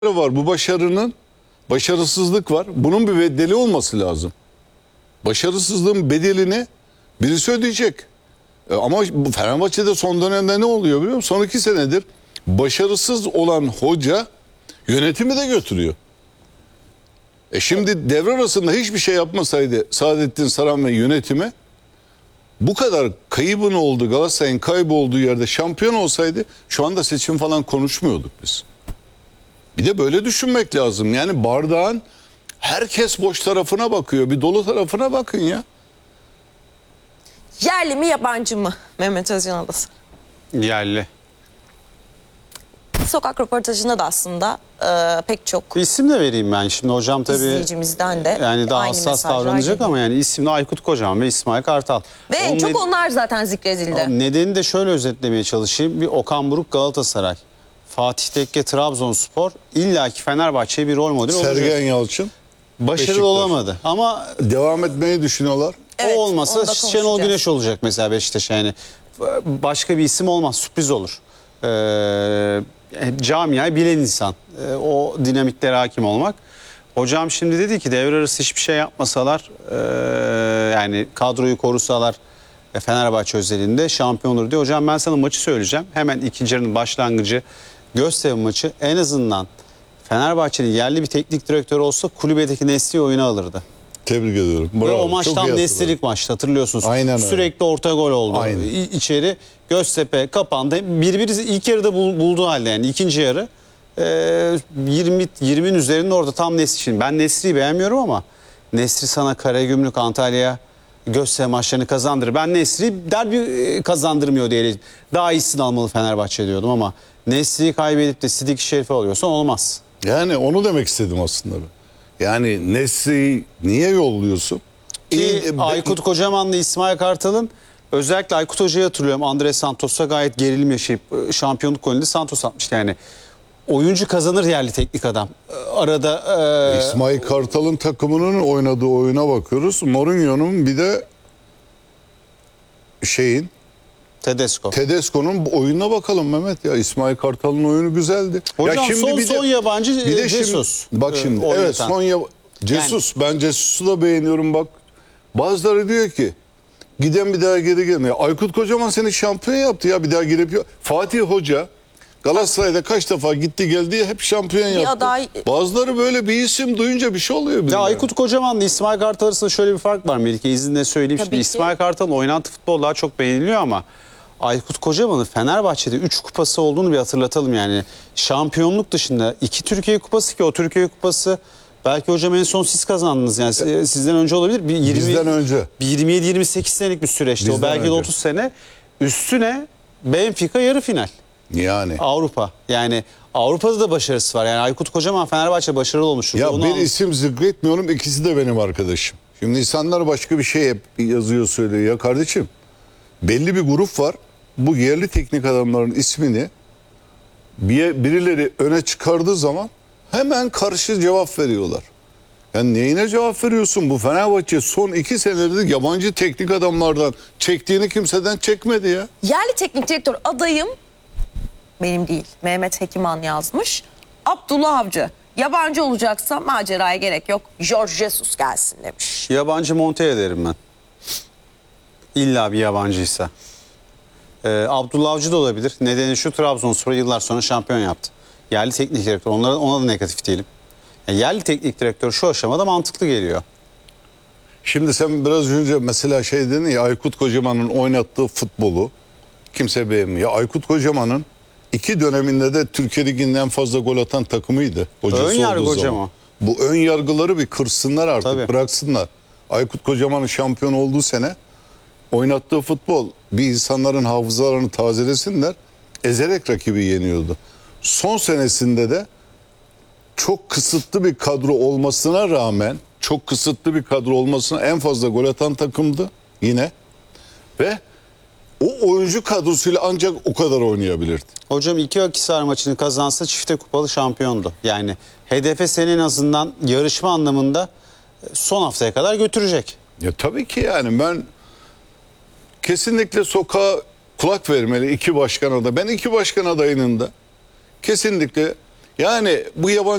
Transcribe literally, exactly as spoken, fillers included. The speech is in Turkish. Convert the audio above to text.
var. Bu başarının başarısızlık var. Bunun bir bedeli olması lazım. Başarısızlığın bedelini birisi ödeyecek. E ama bu Fenerbahçe'de son dönemde ne oluyor biliyor musun? Son iki senedir başarısız olan hoca yönetimi de götürüyor. E şimdi devre arasında hiçbir şey yapmasaydı Saadettin Saran ve yönetimi, bu kadar kaybın olduğu, Galatasaray'ın kaybı olduğu yerde şampiyon olsaydı şu anda seçim falan konuşmuyorduk biz. Bir de böyle düşünmek lazım. Yani bardağın herkes boş tarafına bakıyor. Bir dolu tarafına bakın ya. Yerli mi yabancı mı Mehmet Özcan Adası? Yerli. Sokak röportajında da aslında e, pek çok İsim de vereyim ben. Şimdi hocam tabii izleyicimizden de yani daha aynı hassas mesajlar davranacak geliyor. ama yani isimli Aykut Kocaman ve İsmail Kartal. Ve en Onun çok ned- onlar zaten zikredildi. Nedeni de şöyle özetlemeye çalışayım. Bir Okan Buruk Galatasaray, Fatih Tekke Trabzonspor, illaki Fenerbahçe'ye bir rol model olacak. Sergen Yalçın Başarılı Beşiktaş. olamadı ama devam etmeyi düşünüyorlar. Evet, o olmasa onu da Şenol konuşacağız. Güneş olacak mesela Beşiktaş'a, yani başka bir isim olmaz, sürpriz olur. Ee, camiayı bilen insan, ee, o dinamiklere hakim olmak. Hocam şimdi dedi ki devre arası hiçbir şey yapmasalar, ee, yani kadroyu korusalar e, Fenerbahçe özelinde şampiyon olur diyor. Hocam ben sana maçı söyleyeceğim. Hemen ikinci yarının başlangıcı Göztepe maçı, en azından Fenerbahçe'nin yerli bir teknik direktör olsa kulübedeki Nesli'yi oyuna alırdı. Tebrik ediyorum. Bravo. Ve o maç Çok tam iyi Nesli'lik maçtı, hatırlıyorsunuz. Aynen öyle. Sürekli orta gol oldu. Aynen. İ- içeri Göztepe kapandı. Bir bir ilk yarıda bul, bulduğu halde, yani ikinci yarı e, yirmi yirminin üzerinde orada tam Nesli. Şimdi ben Nesli'yi beğenmiyorum ama Nesli sana Karagümrük, Antalya, Göztepe maçlarını kazandırır. Ben Nesli derbi e, kazandırmıyor diye daha iyisini almalı Fenerbahçe diyordum ama Nesli'yi kaybedip de Sidik Şerif'i alıyorsan olmaz. Yani onu demek istedim aslında ben. Yani Nesli'yi niye yolluyorsun? Ki İyi- Aykut Kocaman'la İsmail Kartal'ın, özellikle Aykut Hoca'yı hatırlıyorum. Andres Santos'a gayet gerilim yaşayıp e, şampiyonluk golünde Santos atmıştı yani. Oyuncu kazanır yerli teknik adam. E, Arada e, İsmail Kartal'ın takımının oynadığı oyuna bakıyoruz. Mourinho'nun bir de şeyin Tedesco. Tedesco'nun oyununa bakalım Mehmet ya. İsmail Kartal'ın oyunu güzeldi. Hocam ya son, bir de- son yabancı bir de e, şimdi- Jesus. Bak e, şimdi oynatan. evet son ya Jesus, ben Jesus'u da beğeniyorum bak. Bazıları diyor ki giden bir daha geri gelmiyor. Aykut Kocaman seni şampiyon yaptı ya, bir daha girip Fatih Hoca Galatasaray'da kaç defa gitti geldi, hep şampiyon yaptı. aday- Bazıları böyle bir isim duyunca bir şey oluyor. Ya birden. Aykut Kocaman'la İsmail Kartal arasında şöyle bir fark var Melike, izinle söyleyeyim. Tabii Şimdi ki. İsmail Kartal'ın oynattığı futbol daha çok beğeniliyor ama Aykut Kocaman'ın Fenerbahçe'de üç kupası olduğunu bir hatırlatalım yani. Şampiyonluk dışında iki Türkiye Kupası, ki o Türkiye Kupası belki hocam en son siz kazandınız, yani siz- sizden önce olabilir. Bir yirmi, Bizden önce. Bir yirmi yedi yirmi sekiz senelik bir süreçti o, Bizden belki de önce. otuz sene. Üstüne Benfica yarı final. Yani. Avrupa. Yani Avrupa'da da başarısı var. Yani Aykut Kocaman Fenerbahçe başarılı olmuş. Ya Onu bir al- isim zikretmiyorum, ikisi de benim arkadaşım. Şimdi insanlar başka bir şey hep yazıyor söylüyor. Ya kardeşim, belli bir grup var. Bu yerli teknik adamların ismini bir, birileri öne çıkardığı zaman hemen karşı cevap veriyorlar. Yani neyine cevap veriyorsun? Bu Fenerbahçe son iki senedir yabancı teknik adamlardan çektiğini kimseden çekmedi ya. Yerli teknik direktör adayım benim değil. Mehmet Hekiman yazmış. Abdullah Avcı. Yabancı olacaksa maceraya gerek yok. Jorge Jesus gelsin demiş. Yabancı Montella derim ben. İlla bir yabancıysa. Ee, Abdullah Avcı da olabilir. Nedeni şu: Trabzonspor yıllar sonra şampiyon yaptı. Yerli teknik direktör. Onlara, ona da negatif değilim. Yani yerli teknik direktör şu aşamada mantıklı geliyor. Şimdi sen biraz önce mesela şey dedin ya, Aykut Kocaman'ın oynattığı futbolu kimse beğenmiyor. Aykut Kocaman'ın iki döneminde de Türkiye Ligi'nin en fazla gol atan takımıydı. Hocası Ön yargı olduğu hocam zaman. o. Bu ön yargıları bir kırsınlar artık, Tabii. bıraksınlar. Aykut Kocaman'ın şampiyon olduğu sene oynattığı futbol bir insanların hafızalarını tazelesinler. Ezerek rakibi yeniyordu. Son senesinde de çok kısıtlı bir kadro olmasına rağmen, çok kısıtlı bir kadro olmasına en fazla gol atan takımdı yine. Ve o oyuncu kadrosuyla ancak o kadar oynayabilirdi. Hocam iki Akhisar maçını kazansa çifte kupalı şampiyondu. Yani hedefe seni en azından yarışma anlamında son haftaya kadar götürecek. Ya tabii ki yani ben kesinlikle sokağa kulak vermeli iki başkan adayı. Ben iki başkan adayının da kesinlikle Yani bu yabancı